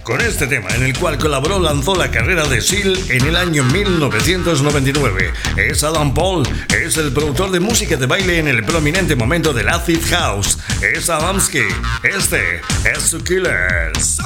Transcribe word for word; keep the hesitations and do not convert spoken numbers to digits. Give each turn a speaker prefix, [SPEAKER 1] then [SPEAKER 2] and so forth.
[SPEAKER 1] Con este tema, en el cual colaboró, lanzó la carrera de Seal en el año mil novecientos noventa y nueve. Es Adam Paul, es el productor de música de baile en el prominente momento del Acid House. Es Adamski, este es su Killers.